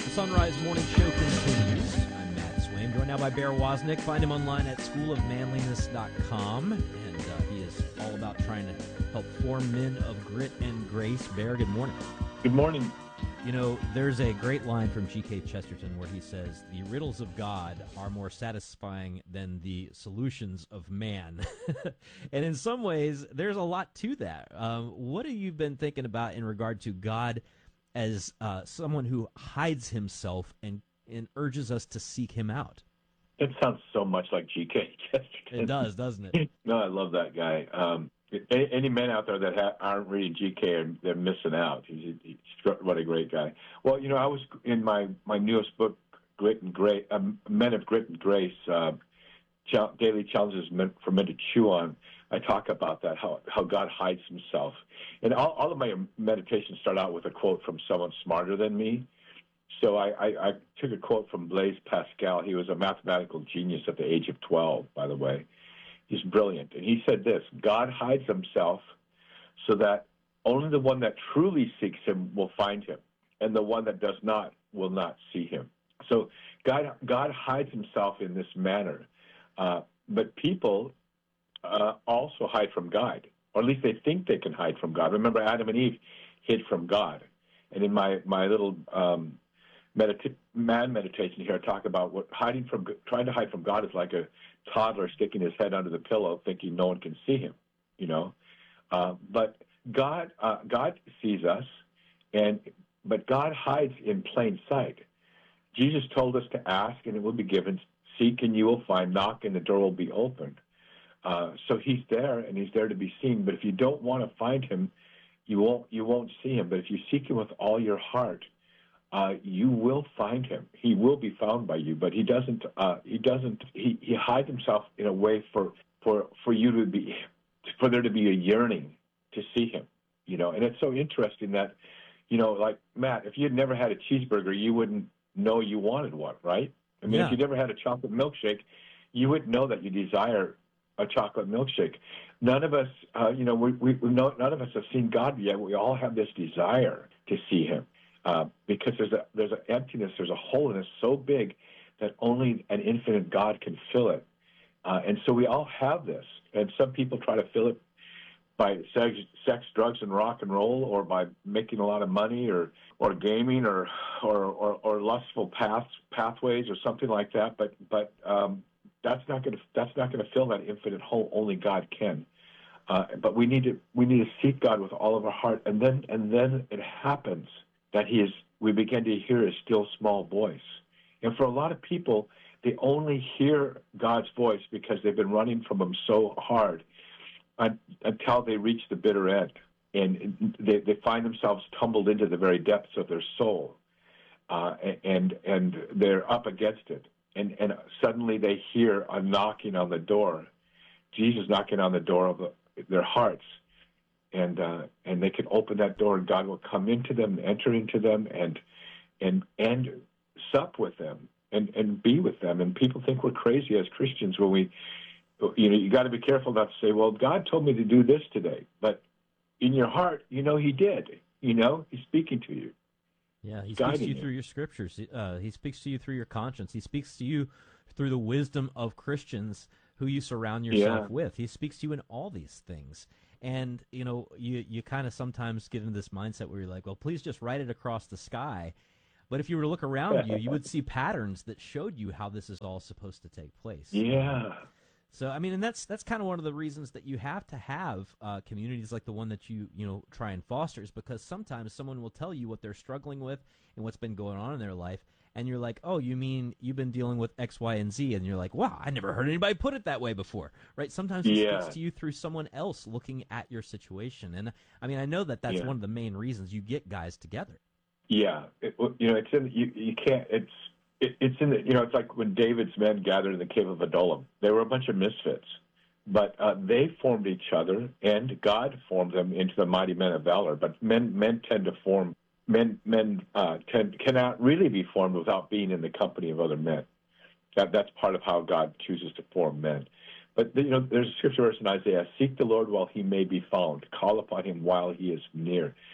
Sunrise Morning Show continues. I'm Matt Swain, joined now by Bear Wozniak. Find him online at schoolofmanliness.com. And he is all about trying to help form men of grit and grace. Bear, good morning. Good morning. You know, there's a great line from G.K. Chesterton where he says, the riddles of God are more satisfying than the solutions of man. And in some ways, there's a lot to that. What have you been thinking about in regard to God as someone who hides himself and urges us to seek him out? That sounds so much like G.K. Chesterton. It does, doesn't it? No, I love that guy. Any men out there that aren't reading G.K., they're missing out. What a great guy. Well, you know, I was in my newest book, Grit and Grace, Men of Grit and Grace, Daily Challenges for Men to Chew On. I talk about that, how God hides himself. And all of my meditations start out with a quote from someone smarter than me. So I took a quote from Blaise Pascal. He was a mathematical genius at the age of 12, by the way. He's brilliant. And he said this: God hides himself so that only the one that truly seeks him will find him, and the one that does not will not see him. So God hides himself in this manner. But people also hide from God, or at least they think they can hide from God. Remember, Adam and Eve hid from God. And in my little meditation here, I talk about what trying to hide from God is like a toddler sticking his head under the pillow, thinking no one can see him. You know, but God sees us, but God hides in plain sight. Jesus told us to ask, and it will be given. Seek, and you will find. Knock, and the door will be opened. So he's there, and he's there to be seen. But if you don't want to find him, you won't see him. But if you seek him with all your heart, you will find him. He will be found by you. But he doesn't. He hides himself in a way for you to be, for there to be a yearning to see him. You know, and it's so interesting that, you know, like Matt, if you had never had a cheeseburger, you wouldn't know you wanted one, right? I mean, if you never had a chocolate milkshake, you wouldn't know that you desire a chocolate milkshake. None of us, none of us have seen God yet. We all have this desire to see him because there's an emptiness, there's a holiness so big that only an infinite God can fill it. And so we all have this. And some people try to fill it by sex, drugs, and rock and roll, or by making a lot of money, or gaming, or lustful pathways, or something like that. But that's not going to fill that infinite hole. Only God can. But we need to seek God with all of our heart, and then it happens that we begin to hear His still small voice. And for a lot of people, they only hear God's voice because they've been running from Him so hard until they reach the bitter end, and they find themselves tumbled into the very depths of their soul, and they're up against it, and suddenly they hear a knocking on the door, Jesus knocking on the door of their hearts, and they can open that door, and God will come into them, enter into them, and sup with them, and be with them. And people think we're crazy as Christians when we. You know, you got to be careful not to say, well, God told me to do this today. But in your heart, you know He did. You know, He's speaking to you. Yeah, He speaks to you through your scriptures. He speaks to you through your conscience. He speaks to you through the wisdom of Christians who you surround yourself with. He speaks to you in all these things. And, you know, you kind of sometimes get into this mindset where you're like, well, please just write it across the sky. But if you were to look around you, you would see patterns that showed you how this is all supposed to take place. Yeah. So, I mean, and that's kind of one of the reasons that you have to have communities like the one that you try and foster, is because sometimes someone will tell you what they're struggling with and what's been going on in their life, and you're like, oh, you mean you've been dealing with X, Y, and Z, and you're like, wow, I never heard anybody put it that way before, right? Sometimes it speaks to you through someone else looking at your situation, and I mean, I know that that's one of the main reasons you get guys together. Yeah, it's in you can't. It's in the, it's like when David's men gathered in the cave of Adullam. They were a bunch of misfits, but they formed each other, and God formed them into the mighty men of valor. But men tend to form. Men cannot really be formed without being in the company of other men. That's part of how God chooses to form men. But there's a scripture verse in Isaiah: "Seek the Lord while He may be found; call upon Him while He is near."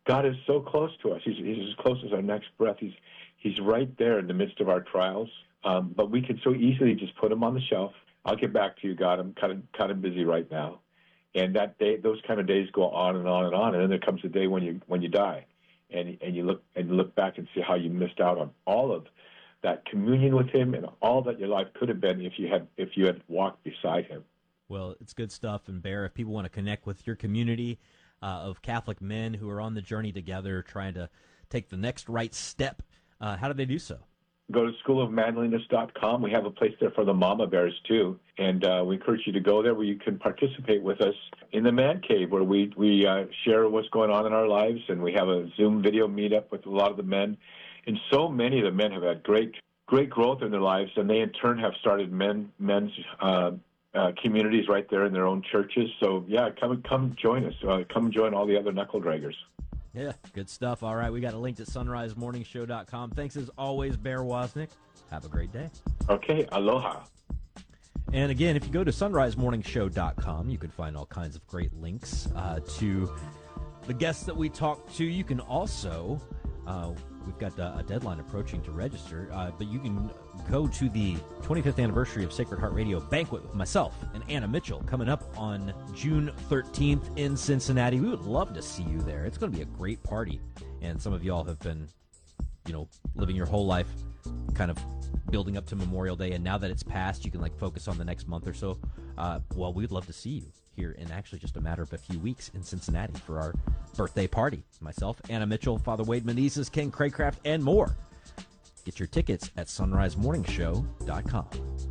God is so close to us. He's as close as our next breath. He's right there in the midst of our trials. But we can so easily just put him on the shelf. I'll get back to you, God. I'm kind of busy right now. And that day, those kind of days go on and on and on. And then there comes a day when you die, and you look back and see how you missed out on all of that communion with him and all that your life could have been if you had walked beside him. Well, it's good stuff. And Bear, if people want to connect with your community of Catholic men who are on the journey together, trying to take the next right step, how do they do so? Go to schoolofmanliness.com. We have a place there for the mama bears, too. And we encourage you to go there where you can participate with us in the Man Cave, where we share what's going on in our lives. And we have a Zoom video meetup with a lot of the men. And so many of the men have had great growth in their lives. And they, in turn, have started men's communities right there in their own churches. So, yeah, come join us. Come join all the other knuckle draggers. Yeah, good stuff. All right, we got a link to sunrisemorningshow.com. Thanks as always, Bear Wozniak. Have a great day. Okay, aloha. And again, if you go to sunrisemorningshow.com, you can find all kinds of great links to the guests that we talked to. You can also, we've got a deadline approaching to register, but you can go to the 25th anniversary of Sacred Heart Radio banquet with myself and Anna Mitchell coming up on June 13th in Cincinnati. We would love to see you there. It's going to be a great party. And some of y'all have been, living your whole life kind of building up to Memorial Day. And now that it's passed, you can focus on the next month or so. Well, we'd love to see you here in actually just a matter of a few weeks in Cincinnati for our birthday party. Myself, Anna Mitchell, Father Wade Menezes, Ken Craycraft, and more. Get your tickets at sunrisemorningshow.com.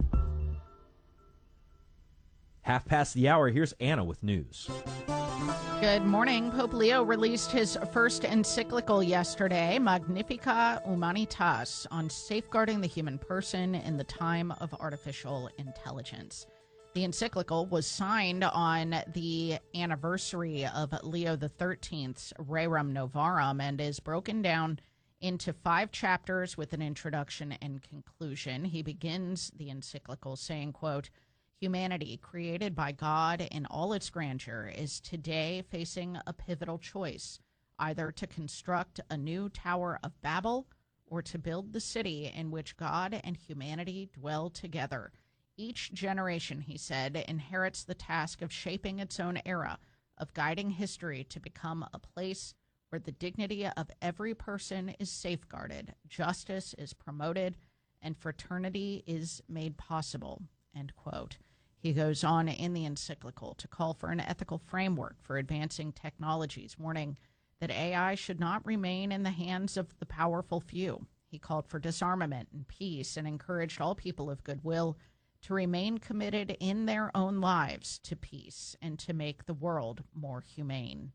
1:30. Here's Anna with news. Good morning. Pope Leo released his first encyclical yesterday, Magnificat Humanitas, on safeguarding the human person in the time of artificial intelligence. The encyclical was signed on the anniversary of Leo XIII's Rerum Novarum and is broken down into 5 chapters with an introduction and conclusion. He begins the encyclical saying, quote, "Humanity, created by God in all its grandeur, is today facing a pivotal choice, either to construct a new Tower of Babel or to build the city in which God and humanity dwell together. Each generation," he said, "inherits the task of shaping its own era, of guiding history to become a place where the dignity of every person is safeguarded, justice is promoted, and fraternity is made possible," end quote. He goes on in the encyclical to call for an ethical framework for advancing technologies, warning that AI should not remain in the hands of the powerful few. He called for disarmament and peace and encouraged all people of goodwill to remain committed in their own lives to peace and to make the world more humane.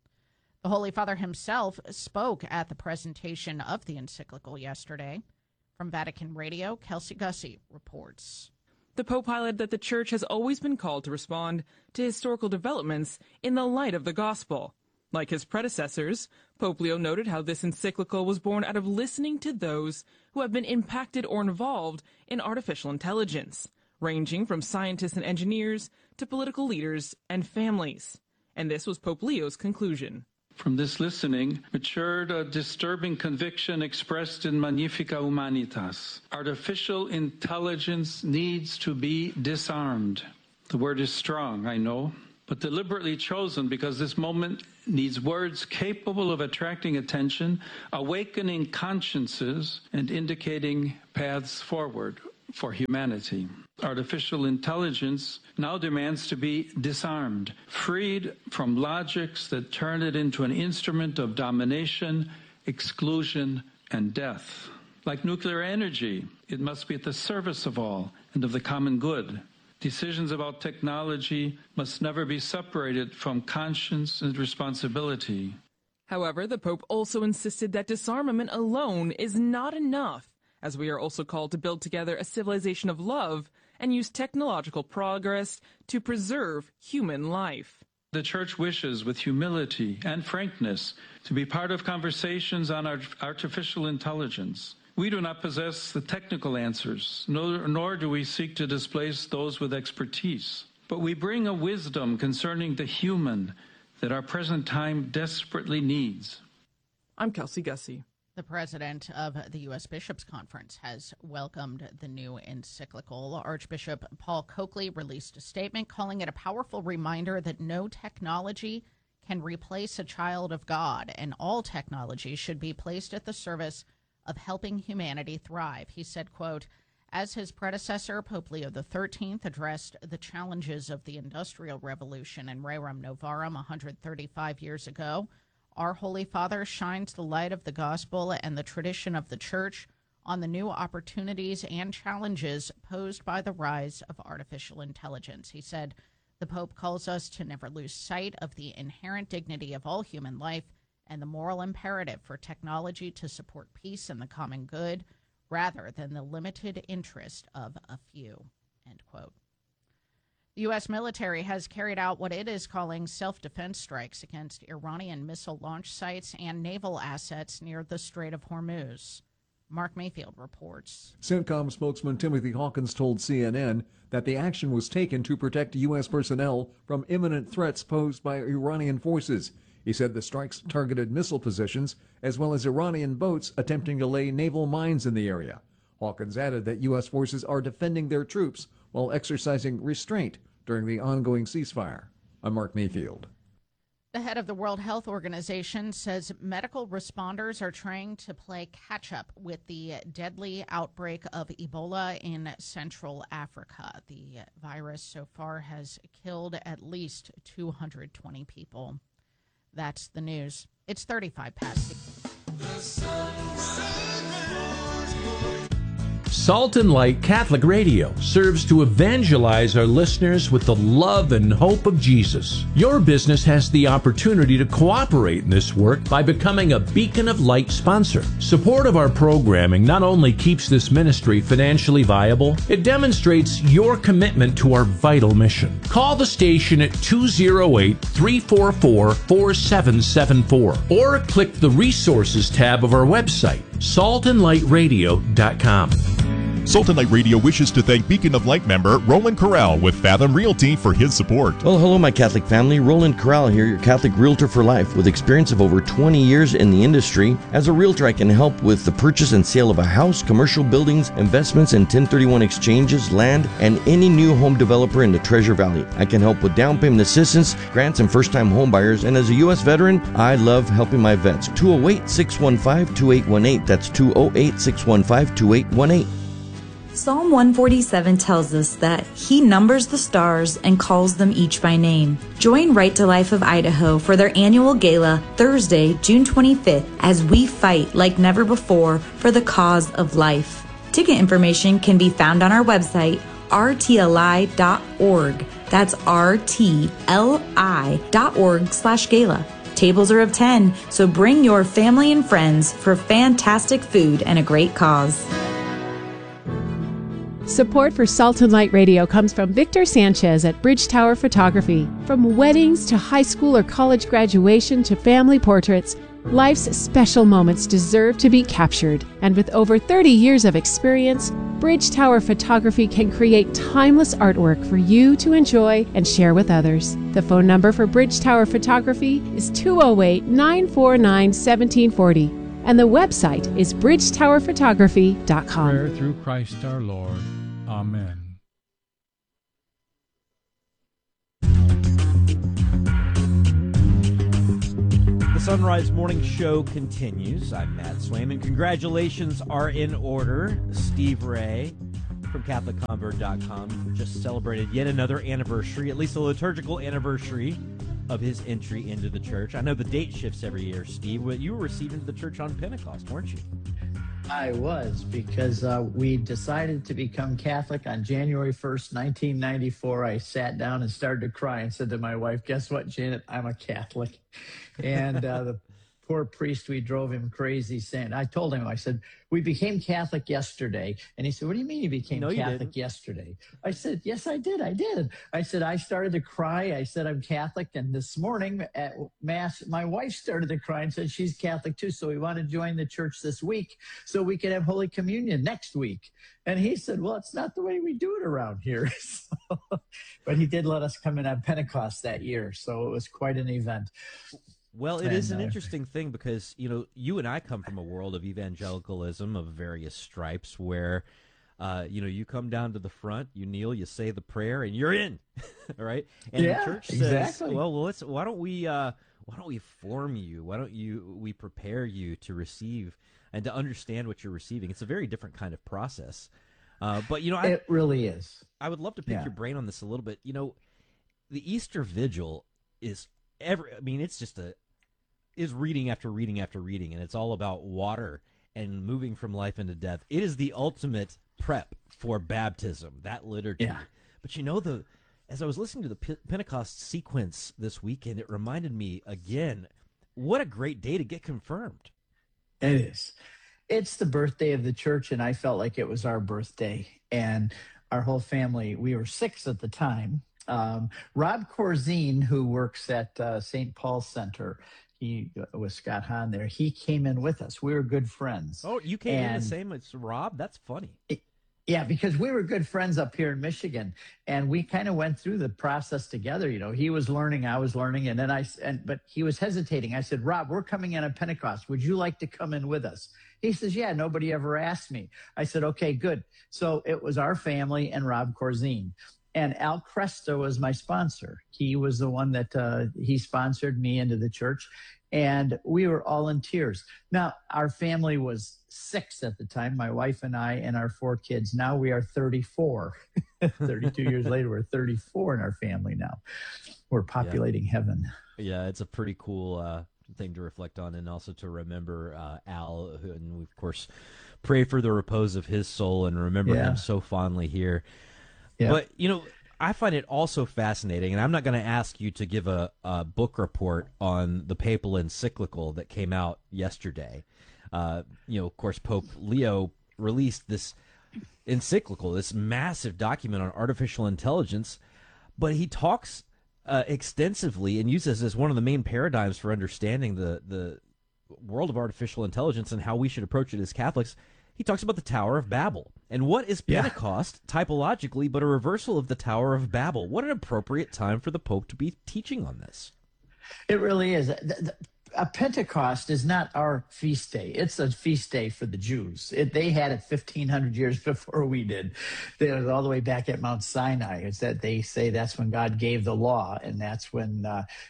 The Holy Father himself spoke at the presentation of the encyclical yesterday. From Vatican Radio, Kelsey Gussie reports. The Pope highlighted that the Church has always been called to respond to historical developments in the light of the Gospel. Like his predecessors, Pope Leo noted how this encyclical was born out of listening to those who have been impacted or involved in artificial intelligence, ranging from scientists and engineers to political leaders and families. And this was Pope Leo's conclusion. From this listening matured a disturbing conviction expressed in Magnificat Humanitas. Artificial intelligence needs to be disarmed. The word is strong, I know, but deliberately chosen because this moment needs words capable of attracting attention, awakening consciences, and indicating paths forward for humanity. Artificial intelligence now demands to be disarmed, freed from logics that turn it into an instrument of domination, exclusion, and death. Like nuclear energy, it must be at the service of all and of the common good. Decisions about technology must never be separated from conscience and responsibility. However, the Pope also insisted that disarmament alone is not enough, as we are also called to build together a civilization of love and use technological progress to preserve human life. The Church wishes, with humility and frankness, to be part of conversations on artificial intelligence. We do not possess the technical answers, nor do we seek to displace those with expertise. But we bring a wisdom concerning the human that our present time desperately needs. I'm Kelsey Gussie. The president of the U.S. Bishops' Conference has welcomed the new encyclical. Archbishop Paul Coakley released a statement calling it a powerful reminder that no technology can replace a child of God, and all technology should be placed at the service of helping humanity thrive. He said, quote, as his predecessor, Pope Leo XIII, addressed the challenges of the Industrial Revolution in Rerum Novarum 135 years ago, our Holy Father shines the light of the gospel and the tradition of the Church on the new opportunities and challenges posed by the rise of artificial intelligence. He said, the Pope calls us to never lose sight of the inherent dignity of all human life and the moral imperative for technology to support peace and the common good rather than the limited interest of a few, end quote. The U.S. military has carried out what it is calling self-defense strikes against Iranian missile launch sites and naval assets near the Strait of Hormuz. Mark Mayfield reports. CENTCOM spokesman Timothy Hawkins told CNN that the action was taken to protect U.S. personnel from imminent threats posed by Iranian forces. He said the strikes targeted missile positions as well as Iranian boats attempting to lay naval mines in the area. Hawkins added that U.S. forces are defending their troops while exercising restraint during the ongoing ceasefire. I'm Mark Mayfield. The head of the World Health Organization says medical responders are trying to play catch-up with the deadly outbreak of Ebola in Central Africa. The virus so far has killed at least 220 people. That's the news. It's 35 past. Salt and Light Catholic Radio serves to evangelize our listeners with the love and hope of Jesus. Your business has the opportunity to cooperate in this work by becoming a Beacon of Light sponsor. Support of our programming not only keeps this ministry financially viable, it demonstrates your commitment to our vital mission. Call the station at 208-344-4774 or click the resources tab of our website, saltandlightradio.com. Salt and Light Radio wishes to thank Beacon of Light member Roland Corral with Fathom Realty for his support. Well, hello, my Catholic family. Roland Corral here, your Catholic realtor for life. With experience of over 20 years in the industry, as a realtor, I can help with the purchase and sale of a house, commercial buildings, investments in 1031 exchanges, land, and any new home developer in the Treasure Valley. I can help with down payment assistance, grants, and first-time home buyers. And as a U.S. veteran, I love helping my vets. 208-615-2818. That's 208-615-2818. Psalm 147 tells us that He numbers the stars and calls them each by name. Join Right to Life of Idaho for their annual gala Thursday, June 25th, as we fight like never before for the cause of life. Ticket information can be found on our website, rtli.org. That's rtli.org/gala. Tables are of 10, so bring your family and friends for fantastic food and a great cause. Support for Salt and Light Radio comes from Victor Sanchez at Bridge Tower Photography. From weddings to high school or college graduation to family portraits, life's special moments deserve to be captured. And with over 30 years of experience, Bridge Tower Photography can create timeless artwork for you to enjoy and share with others. The phone number for Bridge Tower Photography is 208-949-1740. And the website is bridgetowerphotography.com. Prayer through Christ our Lord. Amen. The Sunrise Morning Show continues. I'm Matt Swayman. Congratulations are in order. Steve Ray from CatholicConvert.com just celebrated yet another anniversary, at least a liturgical anniversary of his entry into the church. I know the date shifts every year, Steve, but you were received into the church on Pentecost, weren't you? I was, because we decided to become Catholic on January 1st, 1994. I sat down and started to cry and said to my wife, guess what, Janet? I'm a Catholic. And the poor priest, we drove him crazy saying, I told him, I said, we became Catholic yesterday. And he said, what do you mean you became Catholic yesterday? I said, yes, I did. I said, I started to cry. I said, I'm Catholic. And this morning at Mass, my wife started to cry and said she's Catholic too. So we want to join the church this week so we could have Holy Communion next week. And he said, well, it's not the way we do it around here. But he did let us come in on Pentecost that year. So it was quite an event. Well, it is an interesting thing because, you and I come from a world of evangelicalism of various stripes where, you come down to the front, you kneel, you say the prayer, and you're in, right? And the church says, exactly. well, why don't we form you? Why don't we prepare you to receive and to understand what you're receiving? It's a very different kind of process. But, it really is. I would love to pick your brain on this a little bit. The Easter Vigil is is reading after reading after reading, and it's all about water and moving from life into death. It is the ultimate prep for baptism, that liturgy. Yeah. But as I was listening to the Pentecost sequence this weekend, it reminded me again, what a great day to get confirmed. It is. It's the birthday of the church, and I felt like it was our birthday. And our whole family, we were 6 at the time. Rob Corzine, who works at St. Paul's Center, he was Scott Hahn there. He came in with us. We were good friends. Oh, you came in the same as Rob? That's funny. Yeah, because we were good friends up here in Michigan, and we kind of went through the process together. He was learning, I was learning, and then but he was hesitating. I said, Rob, we're coming in on Pentecost. Would you like to come in with us? He says, yeah, nobody ever asked me. I said, okay, good. So it was our family and Rob Corzine. And Al Cresta was my sponsor. He was the one that he sponsored me into the church. And we were all in tears. Now, our family was 6 at the time, my wife and I and our 4 kids. Now we are 34. 32 years later, we're 34 in our family now. We're populating heaven. Yeah, it's a pretty cool thing to reflect on, and also to remember Al, and we, of course, pray for the repose of his soul and remember him so fondly here. Yeah. But, I find it also fascinating, and I'm not going to ask you to give a book report on the papal encyclical that came out yesterday. Of course, Pope Leo released this encyclical, this massive document on artificial intelligence, but he talks extensively and uses as one of the main paradigms for understanding the world of artificial intelligence and how we should approach it as Catholics. He talks about the Tower of Babel. And what is Pentecost, typologically, but a reversal of the Tower of Babel? What an appropriate time for the Pope to be teaching on this. It really is. A Pentecost is not our feast day. It's a feast day for the Jews. They had it 1,500 years before we did. It was all the way back at Mount Sinai. It's that they say that's when God gave the law, and that's when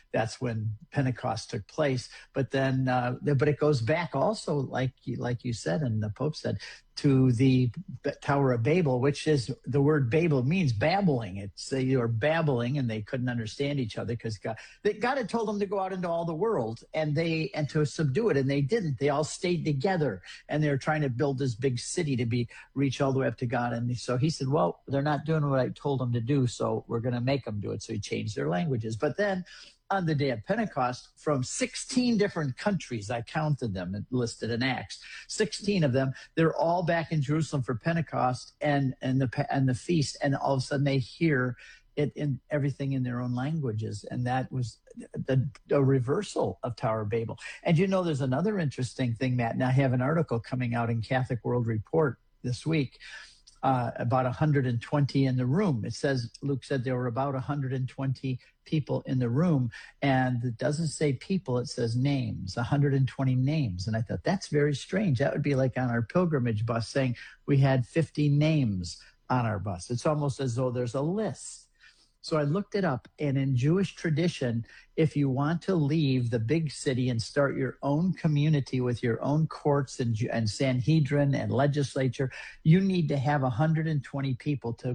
Pentecost took place. But then, but it goes back also, like you said, and the Pope said, to the Tower of Babel, which is the word Babel means babbling. It's they were babbling and they couldn't understand each other because God had told them to go out into all the world and to subdue it, and they didn't. They all stayed together, and they were trying to build this big city to reach all the way up to God. And so he said, well, they're not doing what I told them to do, so we're going to make them do it. So he changed their languages. But then on the day of Pentecost, from 16 different countries, I counted them and listed in Acts, 16 of them, they're all back in Jerusalem for Pentecost and the feast, and all of a sudden they hear it in everything in their own languages, and that was the reversal of Tower of Babel. And there's another interesting thing, Matt, and I have an article coming out in Catholic World Report this week. About 120 in the room. It says, Luke said there were about 120 people in the room, and it doesn't say people, it says names, 120 names. And I thought, that's very strange. That would be like on our pilgrimage bus saying we had 50 names on our bus. It's almost as though there's a list. So I looked it up, and in Jewish tradition, if you want to leave the big city and start your own community with your own courts and Sanhedrin and legislature, you need to have 120 people to